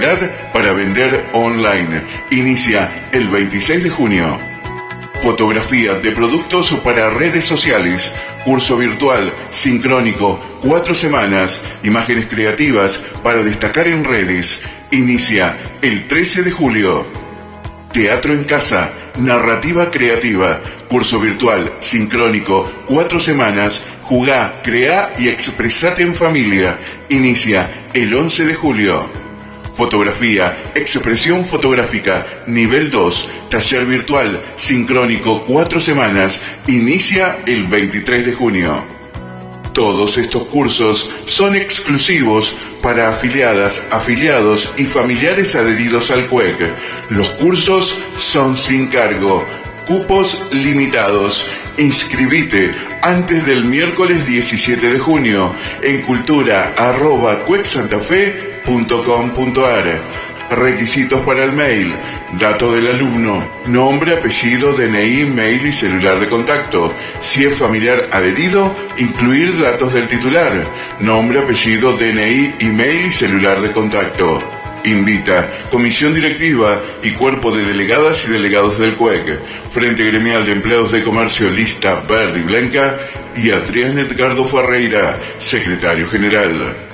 calidad para vender online. Inicia el 26 de junio. Fotografía de productos para redes sociales. Curso virtual, sincrónico, 4 semanas. Imágenes creativas para destacar en redes. Inicia el 13 de julio. Teatro en casa, narrativa creativa. Curso virtual, sincrónico, 4 semanas. Jugá, creá y expresate en familia. Inicia el 11 de julio. Fotografía, expresión fotográfica, nivel 2, taller virtual, sincrónico, 4 semanas, inicia el 23 de junio. Todos estos cursos son exclusivos para afiliadas, afiliados y familiares adheridos al CUEC. Los cursos son sin cargo, cupos limitados. Inscribite antes del miércoles 17 de junio en cultura@cuecsantafe.com.ar. Requisitos para el mail: dato del alumno, nombre, apellido, DNI, mail y celular de contacto. Si es familiar adherido, incluir datos del titular: nombre, apellido, DNI, email y celular de contacto. Invita Comisión Directiva y Cuerpo de Delegadas y Delegados del CUEC, Frente Gremial de Empleados de Comercio Lista Verde y Blanca, y Adrián Edgardo Ferreira, Secretario General.